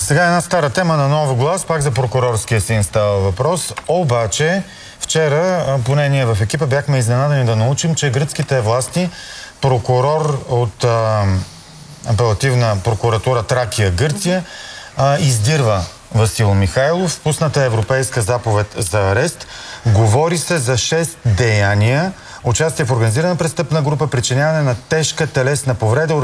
Сега една стара тема на Нов глас, пак за прокурорския син става въпрос. Обаче, вчера, поне ние в екипа, бяхме изненадани да научим, че гръцките власти, прокурор от апелативна прокуратура Тракия, Гърция, издирва Васил Михайлов. Пусната европейска заповед за арест. Говори се за 6 деяния. Участие в организирана престъпна група, причиняване на тежка телесна повреда,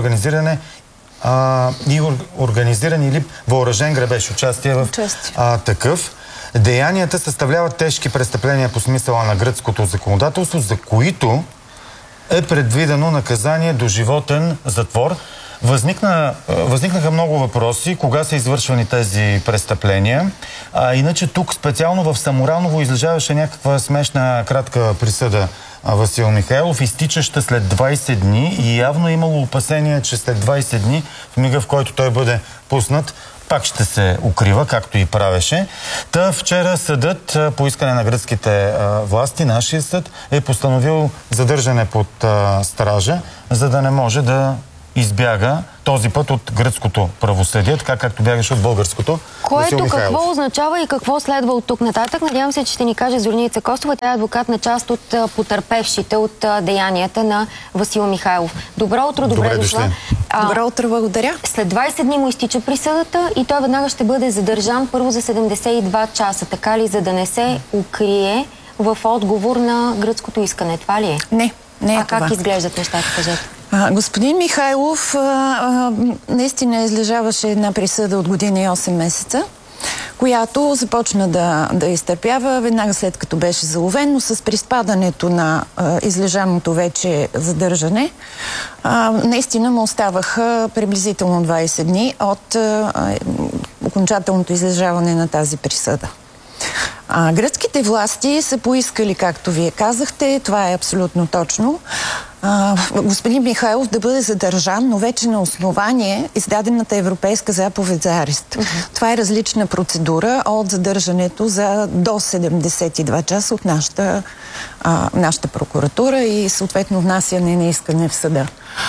организиран или въоръжен грабеж. Участие в такъв. Деянията съставляват тежки престъпления по смисъла на гръцкото законодателство, за които е предвидено наказание доживотен затвор. Възникнаха много въпроси, кога са извършвани тези престъпления. Иначе тук специално в Самураново излежаваше някаква смешна кратка присъда Васил Михайлов, изтичаща след 20 дни и явно е имало опасение, че след 20 дни, в мига в който той бъде пуснат, пак ще се укрива, както и правеше. Та вчера съдът, по искане на гръцките власти, нашия съд, е постановил задържане под стража, за да не може да избяга този път от гръцкото правосъдие, така както бягаше от българското. Което какво означава и какво следва от тук нататък? Надявам се, че ще ни каже Зорница Костова. Тя е адвокат на част от потърпевшите от деянията на Васил Михайлов. Добро утро, добре дошла. Добро утро, благодаря. След 20 дни му изтича присъдата и той веднага ще бъде задържан първо за 72 часа. Така ли, за да не се укрие в отговор на гръцкото искане? Това ли е? Не, не е това. Как изглеждат нещата, кажете? Господин Михайлов наистина излежаваше една присъда от година и 8 месеца, която започна да изтърпява веднага след като беше заловен, но с приспадането на излежаното вече задържане, наистина му оставаха приблизително 20 дни от окончателното излежаване на тази присъда. Гръцките власти са поискали, както вие казахте, това е абсолютно точно, господин Михайлов да бъде задържан, но вече на основание издадената европейска заповед за арест. Това е различна процедура от задържането за до 72 часа от нашата прокуратура и съответно внасяне на искане в съда.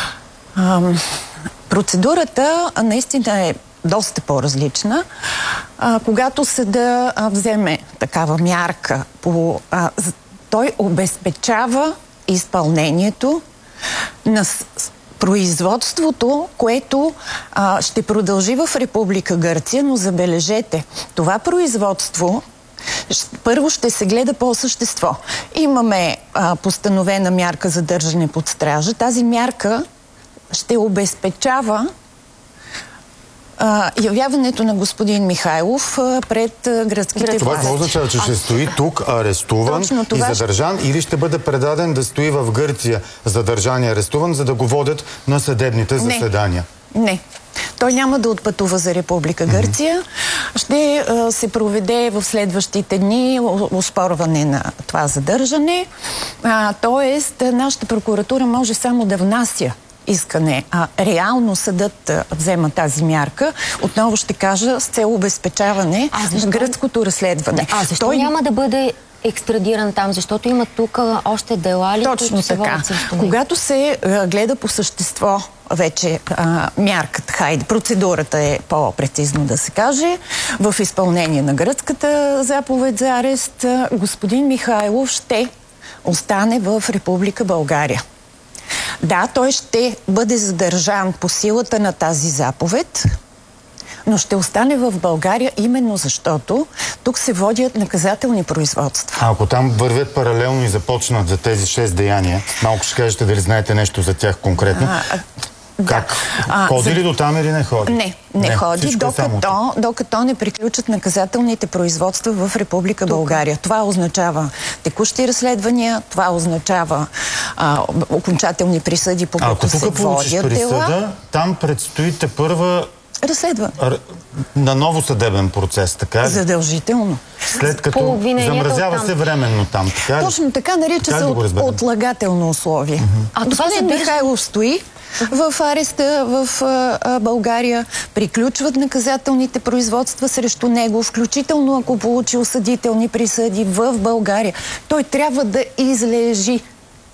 Процедурата наистина е доста по-различна. Когато съда вземе такава мярка, той обезпечава изпълнението на производството, което ще продължи в Република Гърция, но забележете, това производство първо ще се гледа по същество. Имаме постановена мярка за държане под стража. Тази мярка ще обезпечава явяването на господин Михайлов пред гръцките власти. Това какво означава, че ще стои тук арестуван и задържан, или ще бъде предаден да стои в Гърция задържан и арестуван, за да го водят на съдебните заседания? Не. Той няма да отпътува за Република Гърция. Ще се проведе в следващите дни оспорване на това задържане. Тоест, нашата прокуратура може само да внася искане, реално съдът взема тази мярка, отново ще кажа, с цел обезпечаване на гръцкото разследване. Защо няма да бъде екстрадиран там? Защото има тук още дела ли? Точно така. Когато се гледа по същество вече мярката, процедурата е по-прецизно да се каже, в изпълнение на гръцката заповед за арест, господин Михайлов ще остане в Република България. Да, той ще бъде задържан по силата на тази заповед, но ще остане в България именно защото тук се водят наказателни производства. Ако там вървят паралелно и започнат за тези 6 деяния, малко ще кажете дали знаете нещо за тях конкретно. Как? Ходи ли до там или не ходи? Не ходи, докато не приключат наказателните производства в Република България. Това означава текущи разследвания, това означава окончателни присъди, по които се водят дела. Ако тук получиш присъда, там предстоите първа на ново съдебен процес, така ли? Задължително. След като замразява се временно там, така ли? Точно така, нарича се отлагателно условие. Господин Михайлов стои в ареста в България, приключват наказателните производства срещу него, включително ако получи осъдителни присъди в България. Той трябва да излежи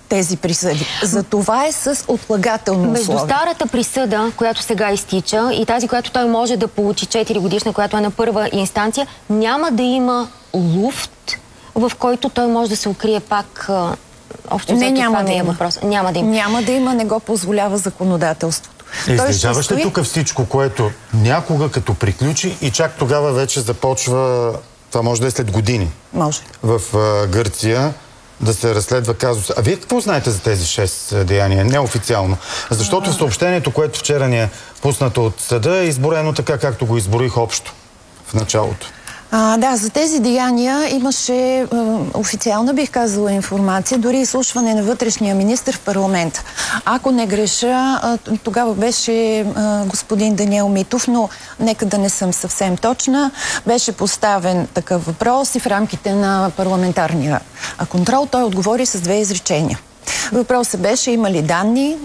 тези присъди. За това е с отлагателно Между условие. старата присъда, която сега изтича, и тази, която той може да получи 4 годишна, която е на първа инстанция, няма да има луфт, в който той може да се укрие пак. Общо Не, няма това да е има. въпрос. Няма да има. Няма да има, не го позволява законодателството. Излежаваш ли тук всичко, което някога като приключи и чак тогава вече започва, това може да е след години, Може. в Гърция да се разследва казус. А вие какво знаете за тези 6 деяния, неофициално? Защото в съобщението, което вчера ни е пуснато от съда, е изборено така, както го изборих общо в началото. Да, за тези деяния имаше официална, бих казала, информация, дори изслушване на вътрешния министър в парламента. Ако не греша, тогава беше господин Даниел Митов, но нека да не съм съвсем точна. Беше поставен такъв въпрос и в рамките на парламентарния контрол той отговори с 2 изречения. Въпросът беше: има ли данни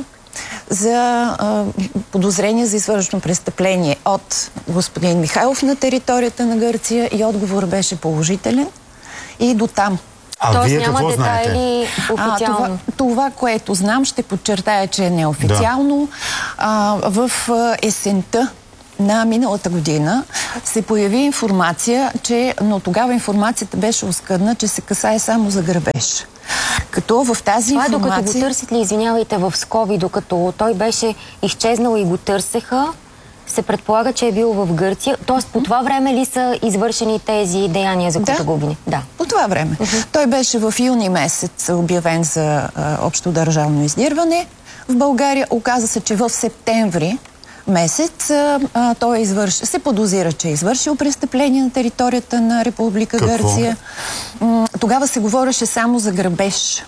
за подозрение за извършено престъпление от господин Михайлов на територията на Гърция, и отговор беше положителен и до там. Тоест вие няма какво детайли официално? Това, което знам, ще подчертая, че е неофициално. В есента на миналата година се появи информация, но тогава информацията беше оскъдна, че се касае само за грабеж. Като в тази информация... Това е докато го търсят ли, извинявайте, в скоби, докато той беше изчезнал и го търсеха, се предполага, че е бил в Гърция. Тоест по това време ли са извършени тези деяния, за които го обвини? Да. По това време. Той беше в юни месец обявен за общо държавно издирване в България. Оказа се, че в септември месец той се подозира, че е извършил престъпление на територията на Република Гърция. Тогава се говореше само за грабеж.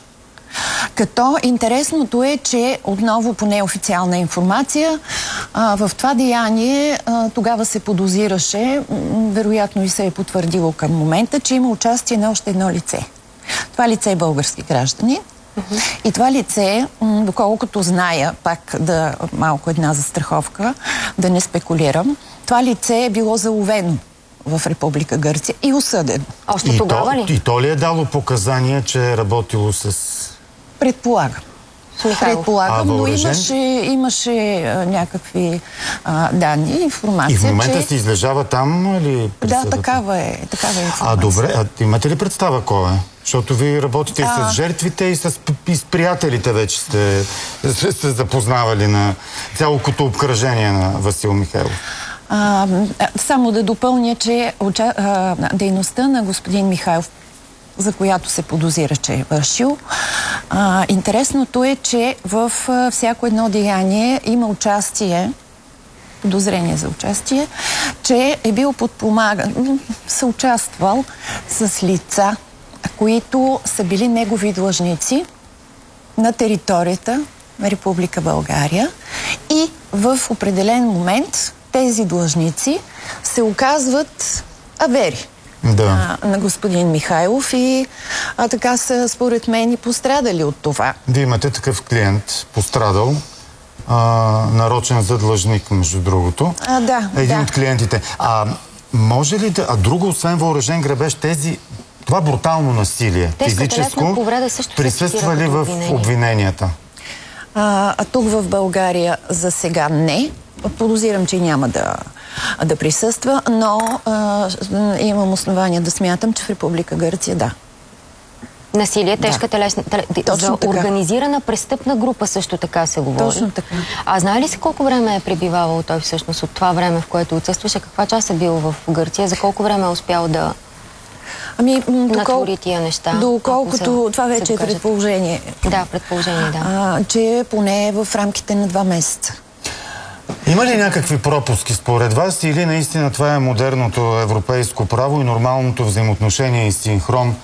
Като интересното е, че отново по неофициална информация в това деяние тогава се подозираше, вероятно и се е потвърдило към момента, че има участие на още едно лице. Това лице е български гражданин. И това лице, доколкото зная, пак малко една застраховка, да не спекулирам, това лице е било заловено в Република Гърция и осъдено. Още тогава ли? И то ли е дало показания, че е работило с... Предполагам. Предполагам, но имаше някакви данни, информация, И в момента че... се излежава там ли присъдата? Да, такава е информация. Добре, имате ли представа кой е? Защото вие работите и с жертвите, и с приятелите вече сте се запознавали на цялото обкръжение на Васил Михайлов. Само да допълня, че дейността на господин Михайлов, за която се подозира, че е вършил, интересното е, че в всяко едно деяние има участие, подозрение за участие, че е бил подпомаган, съучаствал с лица, които са били негови длъжници на територията на Република България, и в определен момент тези длъжници се оказват авери на господин Михайлов и така са, според мен, и пострадали от това. Вие имате такъв клиент, пострадал, нарочен за длъжник, между другото. Един от клиентите. Може ли да... друго, освен въоръжен грабеж, това брутално насилие, физическо, присъства ли в обвиненията? Тук в България за сега не. Подозирам, че няма да присъства, но имам основания да смятам, че в Република Гърция да. Насилие, тежка телесна... За организирана престъпна група също така се говори. Точно така. Знае ли се колко време е пребивавал той всъщност от това време, в което отсъстваше? Каква част е бил в Гърция? За колко време е успял да натвори тия неща? Доколкото това вече е предположение. Да, предположение, да. Че поне в рамките на 2 месеца. Има ли някакви пропуски според вас, или наистина това е модерното европейско право и нормалното взаимоотношение и синхрон?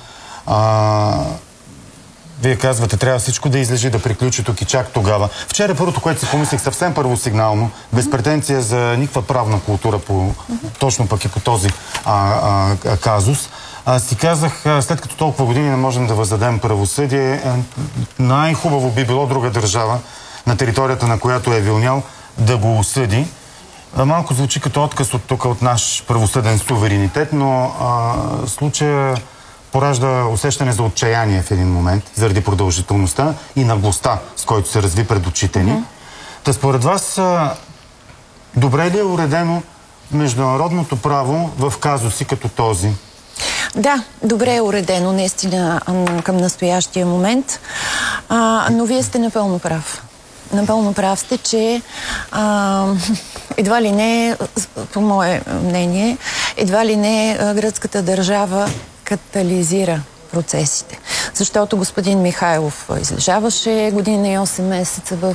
Вие казвате, трябва всичко да излежи, да приключи тук и чак тогава. Вчера първото, което си помислих съвсем първосигнално, без претенция за никаква правна култура, точно пък и по този казус, си казах, след като толкова години не можем да въздадем правосъдие, най-хубаво би било друга държава, на територията на която е вилнял, да го осъди. Малко звучи като отказ от тук, от наш правосъден суверенитет, но случая поражда усещане за отчаяние в един момент, заради продължителността и наглостта, с който се разви пред очите ни. Та според вас, добре ли е уредено международното право в казуси като този? Да, добре е уредено наистина към настоящия момент, но вие сте напълно прав. Напълно прав сте, че едва ли не, по мое мнение, едва ли не гръцката държава катализира процесите. Защото господин Михайлов излежаваше година и 8 месеца в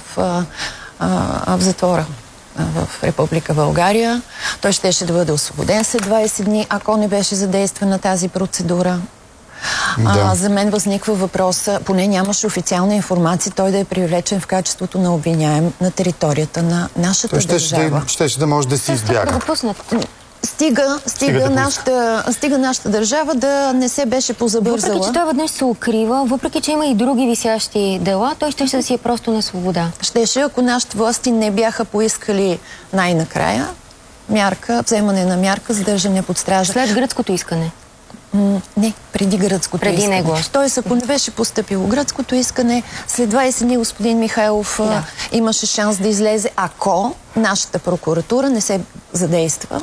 затвора в Република България. Той щеше да бъде освободен след 20 дни, ако не беше задействана тази процедура. За мен възниква въпроса, поне нямаше официална информация, той да е привлечен в качеството на обвиняем на територията на нашата държава. Щеше да може да си избяга. Стига нашата държава да не се беше позабързала. Въпреки, че той веднъж се укрива, въпреки, че има и други висящи дела, той ще да си е просто на свобода. Щеше, ако нашите власти не бяха поискали най-накрая вземане на мярка, задържане под стража. След гръцкото искане? Не, преди гръцкото искане. Него. Тоест, ако не беше постъпило гръцкото искане, след 20 дни господин Михайлов имаше шанс да излезе, ако нашата прокуратура не се задейства,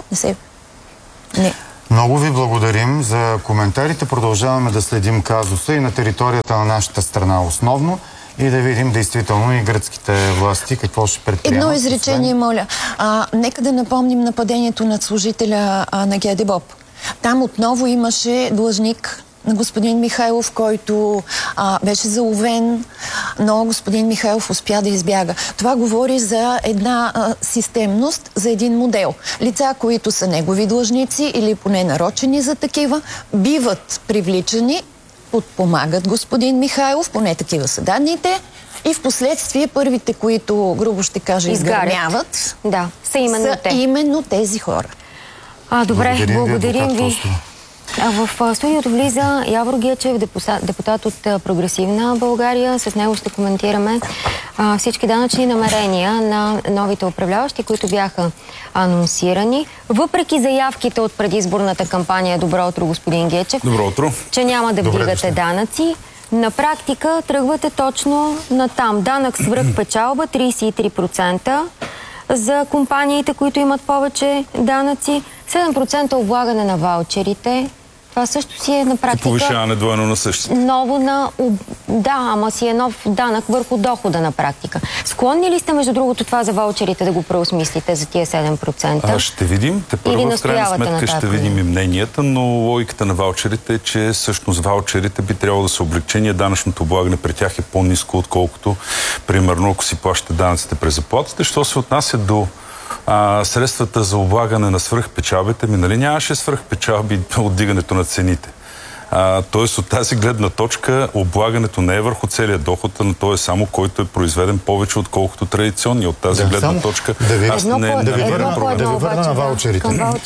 Не. Много ви благодарим за коментарите. Продължаваме да следим казуса и на територията на нашата страна основно и да видим действително и гръцките власти какво ще предприемат. Едно изречение, моля. Нека да напомним нападението над служителя на ГДБОП. Там отново имаше длъжник на господин Михайлов, който беше заловен, но господин Михайлов успя да избяга. Това говори за една системност, за един модел. Лица, които са негови длъжници или поне нарочени за такива, биват привличани, подпомагат господин Михайлов, поне такива са данните, и в последствие първите, които, грубо ще кажа, изгърмяват, са именно тези хора. Добре, благодарим ви. В студиото влиза Явор Гечев, депутат от Прогресивна България. С него ще коментираме всички данъчни намерения на новите управляващи, които бяха анонсирани. Въпреки заявките от предизборната кампания, добро утро, господин Гечев, добро утро, че няма да вдигате данъци, на практика тръгвате точно на там. Данък свръхпечалба 33%. За компаниите, които имат повече данъци, 7% облагане на ваучерите. Това също си е на практика... И повишаване двойно на същото. Ама си е нов данък върху дохода на практика. Склонни ли сте, между другото, това за ваучерите да го преосмислите за тия 7%? Ще видим. Те първо в крайна сметка ще видим и мненията, но логиката на ваучерите е, че всъщност ваучерите би трябвало да са облегчени, данъчното облагане при тях е по-ниско, отколкото, примерно, ако си плащате данъците през заплатите. Що се отнася до средствата за облагане на свръхпечалбите, нали нямаше свръхпечалби от дигането на цените. Тоест от тази гледна точка облагането не е върху целия доход, но то е само който е произведен повече, отколкото традиционния. От тази гледна точка аз да ви върна на ваучерите.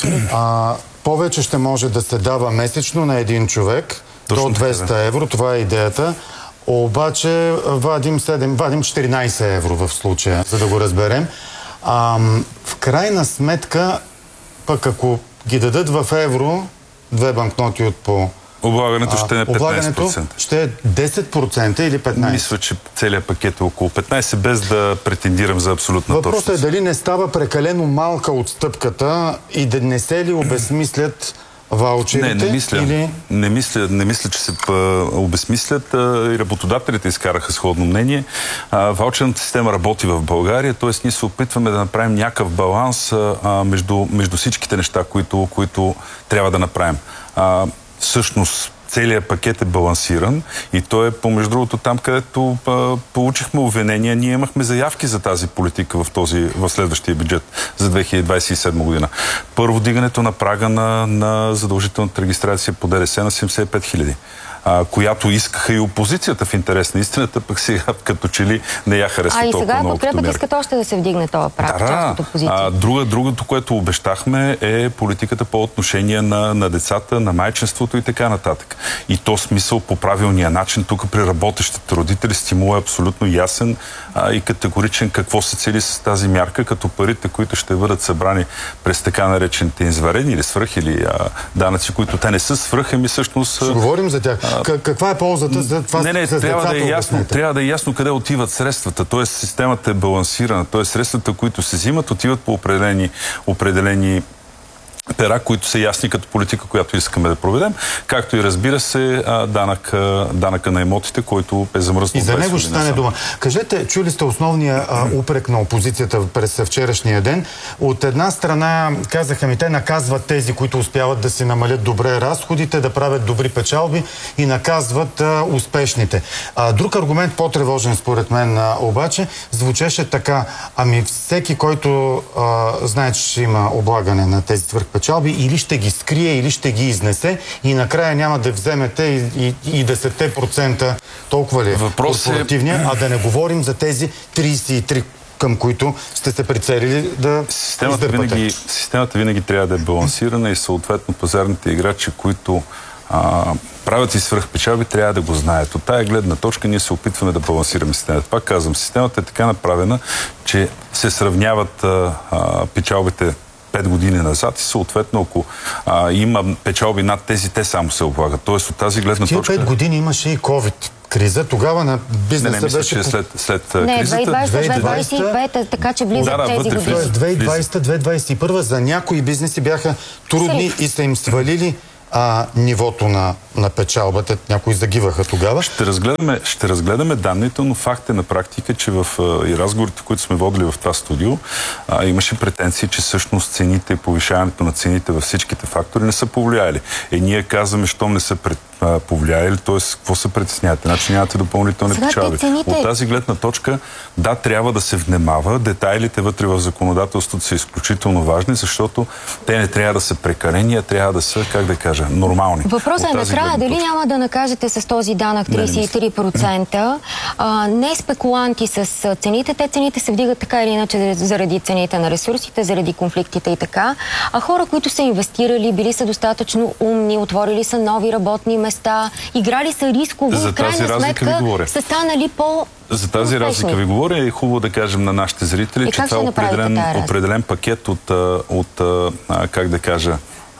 Повече ще може да се дава месечно на един човек до 200 евро. Това е идеята. Обаче вадим 14 евро в случая, за да го разберем. В крайна сметка, пък ако ги дадат в евро, две банкноти от по... Облагането ще е 15%. Облагането ще е 10% или 15%. Мисля, че целият пакет е около 15%, без да претендирам за абсолютна точност. Въпросът е дали не става прекалено малка отстъпката и да не се ли обезмислят ваучерите? Не мисля, че се обезмислят. И работодателите изкараха сходно мнение. Ваучерната система работи в България, т.е. ние се опитваме да направим някакъв баланс между всичките неща, които трябва да направим. Всъщност, целият пакет е балансиран и той е, помежду другото, там, където получихме обвинения, ние имахме заявки за тази политика в следващия бюджет за 2027 година. Първо, дигането на прага на задължителната регистрация по ДДС на 75 000. която искаха и опозицията в интерес на истината, пък сега като че ли не я харесва толкова много. А и сега подкрепят искат още да се вдигне това праг, част от опозиция. Другото, което обещахме, е политиката по отношение на децата, на майчинството и така нататък. И то смисъл по правилния начин. Тук при работещите родители стимул е абсолютно ясен и категоричен какво се цели с тази мярка, като парите, които ще бъдат събрани през така наречените извънредни или свръх, или данъци, които те не са свръх, всъщност... Ще говорим за тях. Каква е ползата за това с децата? Трябва да е ясно къде отиват средствата. Тоест системата е балансирана. Тоест средствата, които се взимат, отиват по определени пера, които са ясни като политика, която искаме да проведем, както и разбира се данъка на имотите, който е замръзнал. И за него ще стане дума. Кажете, чули сте основния упрек на опозицията през вчерашния ден. От една страна казаха ми, те наказват тези, които успяват да си намалят добре разходите, да правят добри печалби и наказват успешните. Друг аргумент, по-тревожен според мен обаче, звучеше така: ами всеки, който знае, че ще има облагане на тези свръхпечалби, или ще ги скрие, или ще ги изнесе и накрая няма да вземете и 10% толкова ли корпоративния, а да не говорим за тези 33, към които сте се прицелили да издърпате. Системата винаги трябва да е балансирана и съответно пазарните играчи, които правят и свръхпечалби, трябва да го знаят. От тая гледна точка ние се опитваме да балансираме системата. Пак казвам, системата е така направена, че се сравняват печалбите 5 години назад и съответно, ако има печалби над тези, те само се облагат. Тоест от тази гледна точка... 5 години имаше и COVID криза. Тогава на бизнеса мисля, беше... че след кризата... 2020-2025, така че влизат тези години. 2020-2021 за някои бизнеси бяха трудни и са им свалили нивото на печалбата. Някои загиваха тогава. Ще разгледаме данните, но факт е на практика, че в и разговорите, които сме водили в това студио, имаше претенции, че всъщност цените и повишаването на цените във всичките фактори не са повлияли. Ние казваме, щом не са повлияли, т.е. какво се притеснявате? Значи нямате допълнителни печалби. От тази гледна точка, да, трябва да се внимава. Детайлите вътре в законодателството са изключително важни, защото те не трябва да са прекалени, а трябва да са, как да кажа, нормални. Въпросът е накрая, дали няма да накажете с този данък 33%? Не спекуланти с цените. Те цените се вдигат така или иначе заради цените на ресурсите, заради конфликтите и така. А хора, които са инвестирали, били са достатъчно умни, отворили са нови работни места, играли са рисково, в крайна сметка са станали За тази разлика ви говоря. Е хубаво да кажем на нашите зрители, че това е определен пакет от как да кажа,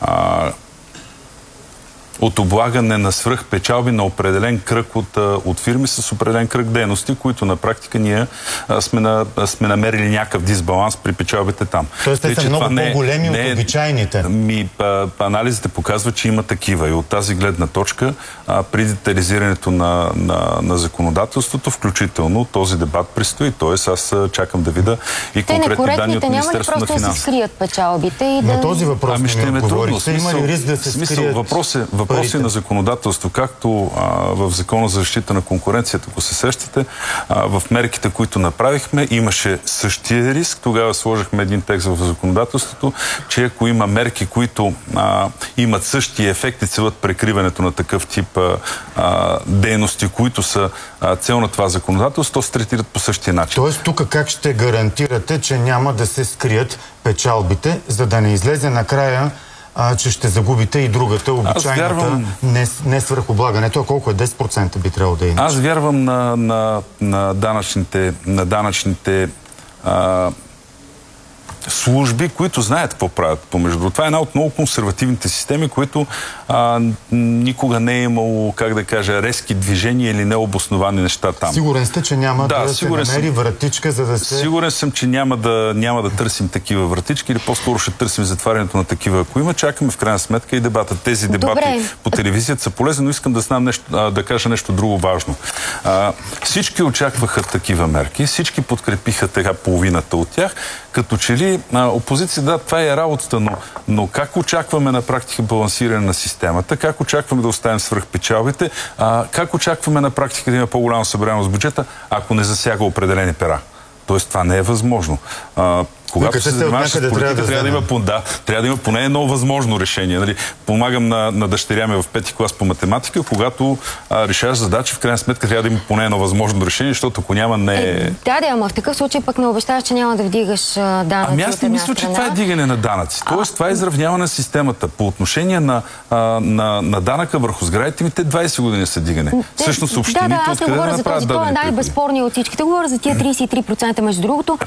от облагане на свръхпечалби на определен кръг от фирми с определен кръг дейности, които на практика ние сме намерили някакъв дисбаланс при печалбите там. Тоест те са много по-големи от обичайните. Анализите показват, че има такива. И от тази гледна точка при детализирането на законодателството, включително този дебат предстои. Тоест аз чакам да видя и конкретни данни от Министерството на финансите. Няма ли просто да се скрият печалбите? На този въпрос не ми отговорихте. Има ли риск да се скрият? Въпроси на законодателство, както в Закона за защита на конкуренцията, ако се сещате, в мерките, които направихме, имаше същия риск. Тогава сложихме един текст в законодателството, че ако има мерки, които имат същия ефект и целят прекриването на такъв тип дейности, които са цел на това законодателство, то се третират по същия начин. Тоест тук как ще гарантирате, че няма да се скрият печалбите, за да не излезе накрая че ще загубите и другата, обичайната не свръхоблагането, а колко е 10% би трябвало да е. Аз вярвам на данъчните служби, които знаят какво правят помежду другото. Това е една от много консервативните системи, които никога не е имало, как да кажа, резки движения или необосновани неща там. Сигурен сте, че няма да се намери вратичка, за да се... Сигурен съм, че няма да търсим такива вратички или по-скоро ще търсим затварянето на такива. Ако има, чакаме в крайна сметка и дебата. Тези дебати по телевизията са полезни, но искам да кажа нещо друго важно. Всички очакваха такива мерки, всички подкрепиха така половината от тях, като че ли опозиция, да, това е работата, но как очакваме на практика балансиране на системата, как очакваме да оставим свръхпечалбите, как очакваме на практика да има по-голяма събираемост в бюджета, ако не засяга определени пера. Тоест това не е възможно. Когато се занимаваш с политика, трябва да има поне едно възможно решение. Нали? Помагам на дъщеря ми в 5-ти клас по математика, когато решаваш задача, в крайна сметка трябва да има поне едно възможно решение, защото ако няма не... ама в такъв случай пък не обещаваш, че няма да вдигаш данъци. Ами аз не мисля, че това е дигане на данъци. Тоест това е изравняване на системата. По отношение на данъка върху сградите, те 20 години са дигане. Всъщност общините откъде да направят данъци? Това е най-безспорният от всичките. Говоря за тия 33%, между другото.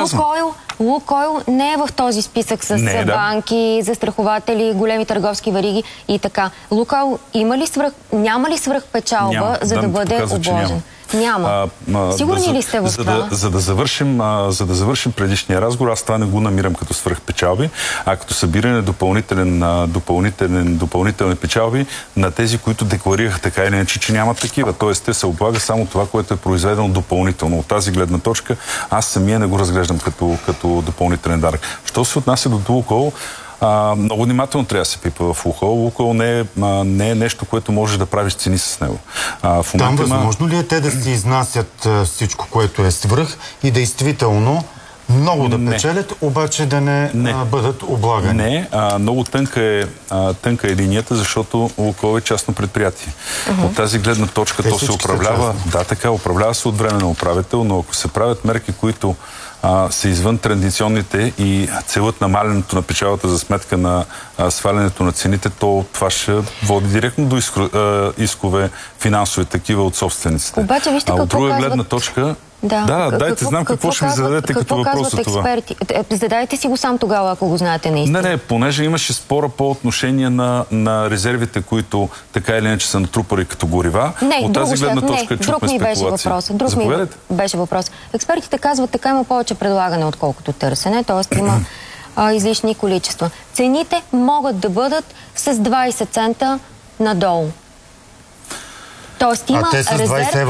Лукойл не е в този списък с банки, застрахователи, големи търговски вериги и така. Лукойл няма ли свръхпечалба, за да бъде обложен? Няма. Сигурни ли сте в това? За да завършим предишния разговор, аз това не го намирам като свръхпечалби, а като събиране допълнителни печалби на тези, които декларираха така или иначе, че нямат такива. Тоест, те се облага само това, което е произведено допълнително. От тази гледна точка, аз самия не го разглеждам като допълнителен данък. Що се отнася до Лукойл, много внимателно трябва да се пипа в Лукойл. Лукойл не е нещо, което можеш да правиш цени с него. Там възможно ли е те да си изнасят всичко, което е свръх и действително много да печелят, обаче да не бъдат облагани? Не, много тънка е линията, защото Лукойл е частно предприятие. От тази гледна точка то се управлява. Да, така, управлява се от време на управител, но ако се правят мерки, които са извън традиционните и целът намалянето на печалата за сметка на свалянето на цените, то това ще води директно до искове финансови такива от собствениците. Обаче, вижте какво от друга гледна точка... дайте, знам какво ще ми зададете като въпрос за това. Задайте си го сам тогава, ако го знаете наистина. Не, понеже имаше спора по отношение на резервите, които така или иначе са натрупали като горива. От тази гледна точка чухме спекулации. Друг ми беше въпрос. Експертите казват, така има повече предлагане, отколкото търсене, т.е. има излишни количества. Цените могат да бъдат с 20 цента надолу. Тоест има резерв